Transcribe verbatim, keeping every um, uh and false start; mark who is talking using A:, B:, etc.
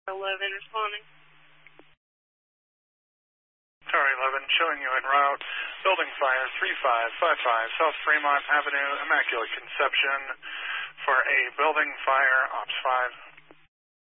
A: eleven responding.
B: Tower eleven showing you en route. Building fire three five five five South Fremont Avenue, Immaculate Conception for a building fire, Ops five.